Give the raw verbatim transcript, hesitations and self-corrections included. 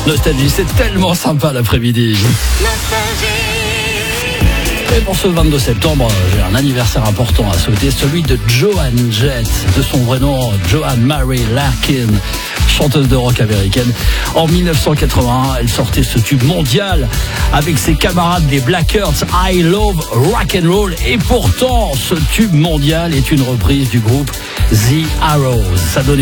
Nostalgie, c'est tellement sympa l'après-midi. Et pour ce vingt-deux septembre, j'ai un anniversaire important à souhaiter, celui de Joan Jett, de son vrai nom Joan Mary Larkin, chanteuse de rock américaine. En dix-neuf cent quatre-vingt-un, elle sortait ce tube mondial avec ses camarades des Blackhearts, I Love Rock and Roll. Et pourtant, ce tube mondial est une reprise du groupe The Arrows. Ça donnait